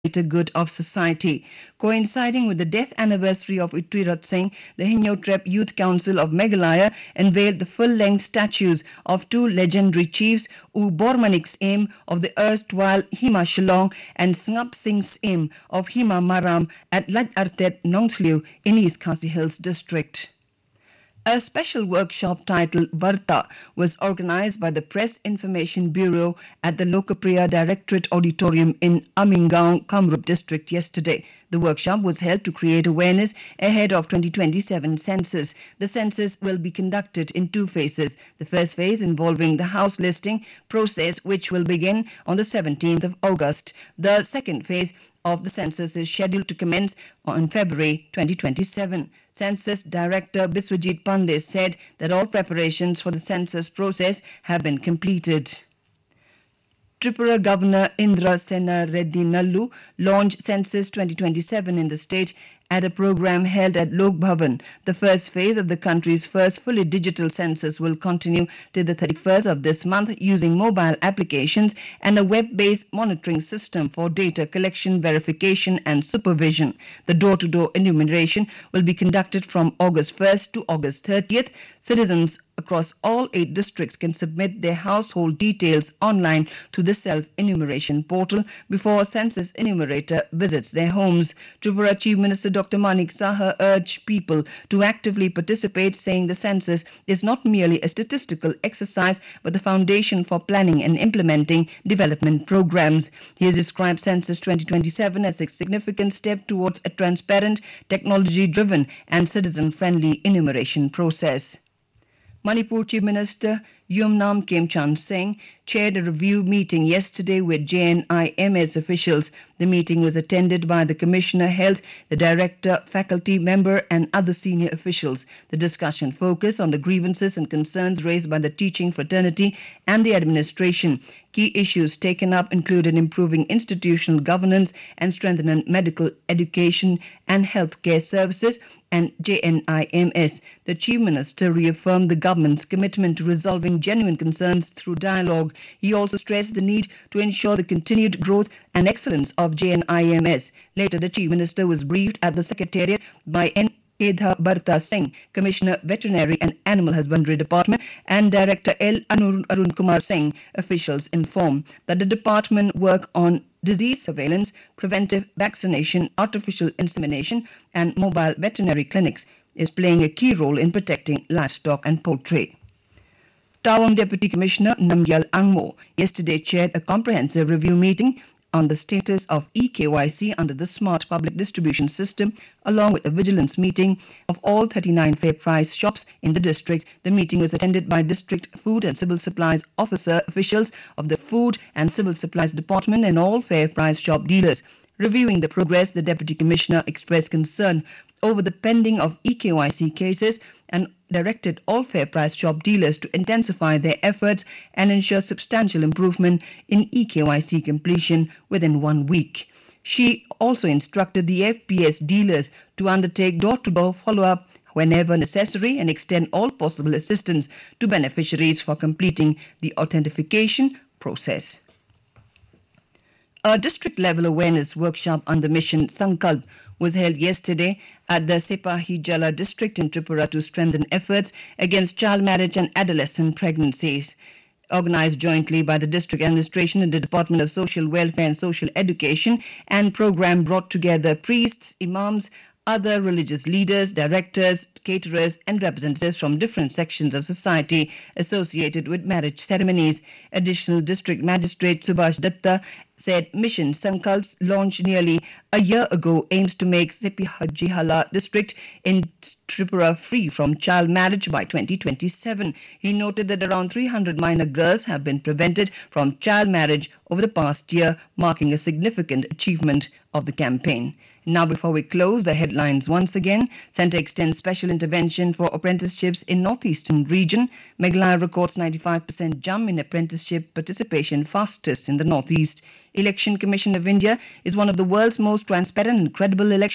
greater good of society. Coinciding with the death anniversary of Uttirat Singh, the Hinyotrep Youth Council of Meghalaya unveiled the full-length statues of two legendary chiefs, U Bormanik's aim of the erstwhile Hima Shillong and Sngap Singh's aim of Hima Maram at Laj Artet Nongsliu in East Khasi Hills district. A special workshop titled Varta was organized by the Press Information Bureau at the Lokapriya Directorate Auditorium in Amingaon, Kamrup district yesterday. The workshop was held to create awareness ahead of 2027 census. The census will be conducted in two phases. The first phase involving the house listing process, which will begin on the 17th of August. The second phase of the census is scheduled to commence on February 2027. Census Director Biswajit Pandey said that all preparations for the census process have been completed. Tripura Governor Indra Sena Reddy Nallu launched Census 2027 in the state at a program held at Lok Bhavan. The first phase of the country's first fully digital census will continue till the 31st of this month using mobile applications and a web-based monitoring system for data collection, verification and supervision. The door-to-door enumeration will be conducted from August 1st to August 30th. Citizens across all 8 districts can submit their household details online to the self-enumeration portal before a census enumerator visits their homes. Tripura Chief Minister Dr. Manik Saha urged people to actively participate, saying the census is not merely a statistical exercise but the foundation for planning and implementing development programs. He has described Census 2027 as a significant step towards a transparent, technology-driven and citizen-friendly enumeration process. Manipur Chief Minister Yumnam Khemchand Singh chaired a review meeting yesterday with JNIMS officials. The meeting was attended by the Commissioner Health, the Director, faculty member and other senior officials. The discussion focused on the grievances and concerns raised by the teaching fraternity and the administration. Key issues taken up included improving institutional governance and strengthening medical education and healthcare services and JNIMS. The Chief Minister reaffirmed the government's commitment to resolving genuine concerns through dialogue. He also stressed the need to ensure the continued growth and excellence of JNIMS. Later, the Chief Minister was briefed at the Secretariat by N. Kedha Barta Singh, Commissioner Veterinary and Animal Husbandry Department, and Director L. Arun Kumar Singh. Officials informed that the department work on disease surveillance, preventive vaccination, artificial insemination and mobile veterinary clinics is playing a key role in protecting livestock and poultry. Tawang Deputy Commissioner Namgyal Angmo yesterday chaired a comprehensive review meeting on the status of eKYC under the Smart Public Distribution System, along with a vigilance meeting of all 39 fair price shops in the district. The meeting was attended by District Food and Civil Supplies Officer, officials of the Food and Civil Supplies Department and all fair price shop dealers. Reviewing the progress, the Deputy Commissioner expressed concern over the pending of eKYC cases and directed all fair price shop dealers to intensify their efforts and ensure substantial improvement in eKYC completion within 1 week. She also instructed the FPS dealers to undertake door-to-door follow-up whenever necessary and extend all possible assistance to beneficiaries for completing the authentication process. A district-level awareness workshop under Mission Sankalp was held yesterday at the Sepahi Jala district in Tripura to strengthen efforts against child marriage and adolescent pregnancies. Organized jointly by the district administration and the Department of Social Welfare and Social Education, and program brought together priests, imams, other religious leaders, directors, caterers and representatives from different sections of society associated with marriage ceremonies. Additional District Magistrate Subhash Datta said Mission Sankalp's launch nearly a year ago aims to make Sepahi district in Tripura free from child marriage by 2027. He noted that around 300 minor girls have been prevented from child marriage over the past year, marking a significant achievement of the campaign. Now, before we close, the headlines once again. Centre extends special intervention for apprenticeships in northeastern region. Meghalaya records 95% jump in apprenticeship participation, fastest in the northeast. Election Commission of India is one of the world's most transparent and credible election